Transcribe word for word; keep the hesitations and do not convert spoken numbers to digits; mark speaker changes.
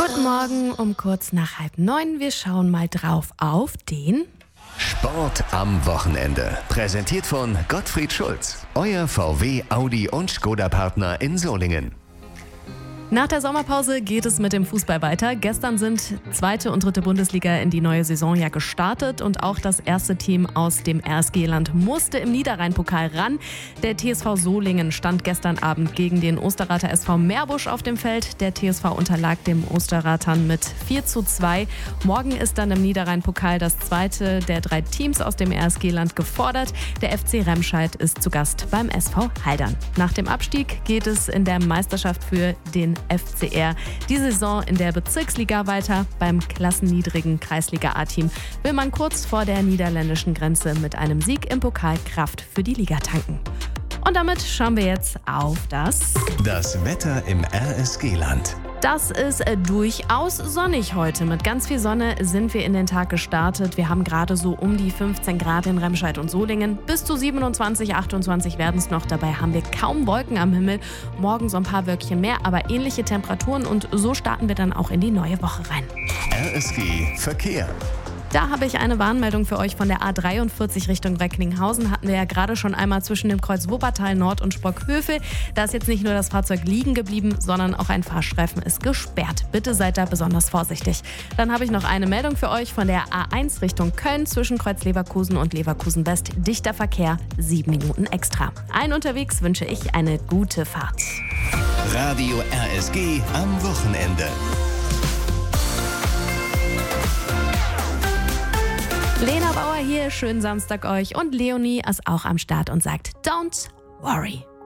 Speaker 1: Guten Morgen um kurz nach halb neun. Wir schauen mal drauf auf den
Speaker 2: Sport am Wochenende. Präsentiert von Gottfried Schulz. Euer V W, Audi und Skoda-Partner in Solingen.
Speaker 1: Nach der Sommerpause geht es mit dem Fußball weiter. Gestern sind zweite und dritte Bundesliga in die neue Saison ja gestartet und auch das erste Team aus dem R S G-Land musste im Niederrhein-Pokal ran. Der T S V Solingen stand gestern Abend gegen den Osterrather S V Meerbusch auf dem Feld. Der T S V unterlag dem Osterrathern mit vier zu zwei. Morgen ist dann im Niederrhein-Pokal das zweite der drei Teams aus dem R S G-Land gefordert. Der F C Remscheid ist zu Gast beim S V Haldern. Nach dem Abstieg geht es in der Meisterschaft für den F C R die Saison in der Bezirksliga weiter. Beim klassenniedrigen Kreisliga-A-Team will man kurz vor der niederländischen Grenze mit einem Sieg im Pokal Kraft für die Liga tanken. Und damit schauen wir jetzt auf das...
Speaker 2: Das Wetter im R S G-Land.
Speaker 1: Das ist äh, durchaus sonnig heute. Mit ganz viel Sonne sind wir in den Tag gestartet. Wir haben gerade so um die fünfzehn Grad in Remscheid und Solingen. Bis zu siebenundzwanzig, achtundzwanzig werden es noch. Dabei haben wir kaum Wolken am Himmel. Morgen so ein paar Wölkchen mehr, aber ähnliche Temperaturen. Und so starten wir dann auch in die neue Woche rein.
Speaker 2: R S G Verkehr.
Speaker 1: Da habe ich eine Warnmeldung für euch von der A dreiundvierzig Richtung Recklinghausen. Hatten wir ja gerade schon einmal zwischen dem Kreuz Wuppertal Nord und Sprockhövel. Da ist jetzt nicht nur das Fahrzeug liegen geblieben, sondern auch ein Fahrstreifen ist gesperrt. Bitte seid da besonders vorsichtig. Dann habe ich noch eine Meldung für euch von der A eins Richtung Köln zwischen Kreuz Leverkusen und Leverkusen West. Dichter Verkehr, sieben Minuten extra. Allen unterwegs wünsche ich eine gute Fahrt.
Speaker 2: Radio R S G am Wochenende.
Speaker 1: Lena Bauer hier, schönen Samstag euch und Leonie ist auch am Start und sagt Don't worry.